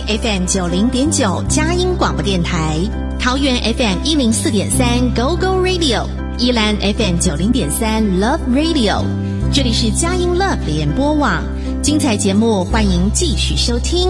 FM 90.9佳音广播电台，桃园 FM 104.3 Go Go Radio， 宜兰 FM 90.3 Love Radio。这里是佳音 Love 联播网，精彩节目欢迎继续收听。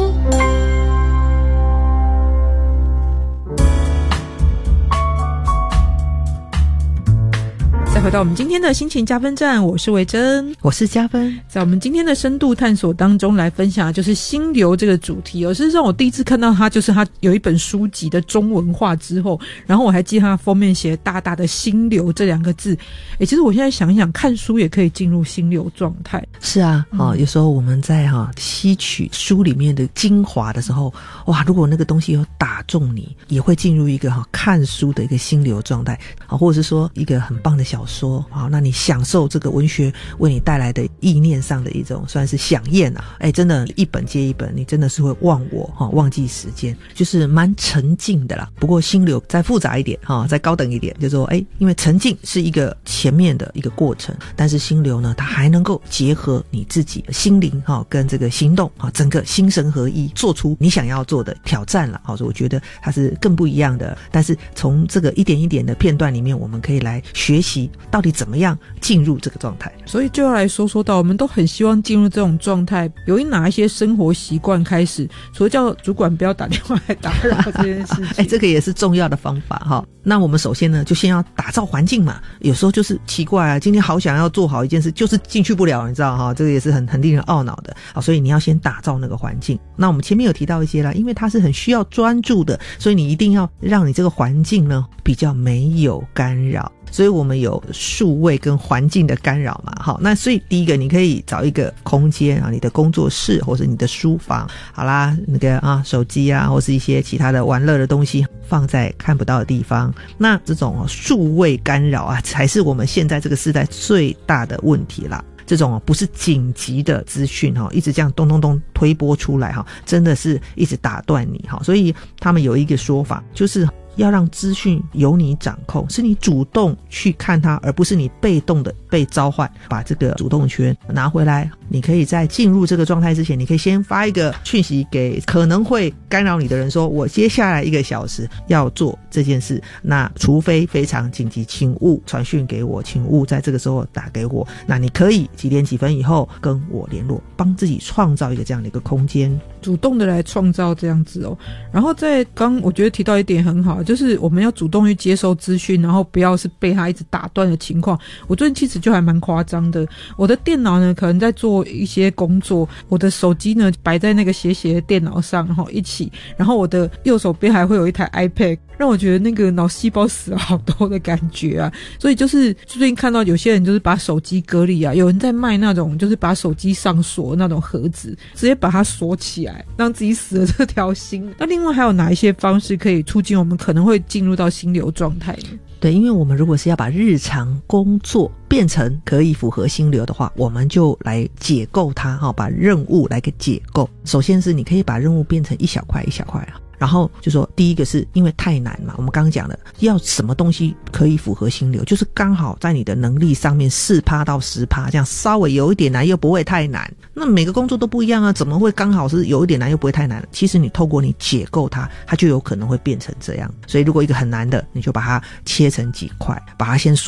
再回到我们今天的心情加分站，我是维珍， 我是加分。 在我们今天的深度探索当中来分享的就是心流这个主题哦，是让我第一次看到它，就是它有一本书籍的中文化之后，然后我还记得它封面写大大的心流这两个字。其实我现在想一想，看书也可以进入心流状态。 是啊，有时候我们在吸取书里面的精华的时候，哇，如果那个东西有打中你，也会进入一个看书的一个心流状态，或者是说一个很棒的小说，好，那你享受这个文学为你带来的意念上的一种算是响宴啊，真的一本接一本，你真的是会忘我忘记时间，就是蛮沉静的啦。不过心流再复杂一点再高等一点，就是说因为沉静是一个前面的一个过程，但是心流呢，它还能够结合你自己的心灵跟这个行动整个心神合一，做出你想要做的挑战了。所以我觉得它是更不一样的。但是从这个一点一点的片段里面，我们可以来学习到底怎么样进入这个状态。 所以就要来说到我们都很希望进入这种状态，由于哪一些生活习惯开始，所以叫主管不要打电话来打扰这件事情这个也是重要的方法那我们首先呢，就先要打造环境嘛。有时候就是奇怪啊，今天好想要做好一件事，就是进去不了，你知道这个也是很令人懊恼的所以你要先打造那个环境。那我们前面有提到一些啦，因为它是很需要专注的，所以你一定要让你这个环境呢比较没有干扰。所以我们有数位跟环境的干扰嘛，好，那所以第一个你可以找一个空间你的工作室或者你的书房，好啦，那个手机或是一些其他的玩乐的东西放在看不到的地方。那这种数位干扰才是我们现在这个时代最大的问题啦。这种不是紧急的资讯一直这样咚咚咚推播出来真的是一直打断你所以他们有一个说法，就是要让资讯由你掌控，是你主动去看它，而不是你被动的被召唤。把这个主动权拿回来，你可以在进入这个状态之前，你可以先发一个讯息给可能会干扰你的人，说我接下来1个小时要做这件事，那除非非常紧急，请勿传讯给我，请勿在这个时候打给我，那你可以几点几分以后跟我联络，帮自己创造一个这样的一个空间， 主动的来创造这样子然后在刚我觉得提到一点很好，就是我们要主动去接收资讯，然后不要是被他一直打断的情况。我最近其实就还蛮夸张的，我的电脑呢可能在做一些工作，我的手机呢摆在那个斜斜的电脑上，然后一起，然后我的右手边还会有一台 iPad， 让我觉得那个脑细胞死了好多的感觉啊。所以就是最近看到有些人就是把手机隔离有人在卖那种就是把手机上锁那种盒子，直接把它锁起来，让自己死了这条心。那另外还有哪一些方式可以促进我们可能会进入到心流状态呢？ 对，因为我们如果是要把日常工作变成可以符合心流的话，我们就来解构它把任务来给解构。首先是你可以把任务变成一小块一小块然后就说第一个是因为太难嘛，我们刚刚讲的要什么东西可以符合心流，就是刚好在你的能力上面 4% 到 10%， 这样稍微有一点难又不会太难。那每个工作都不一样怎么会刚好是有一点难又不会太难？其实你透过你解构它就有可能会变成这样。所以如果一个很难的，你就把它切成几块，把它先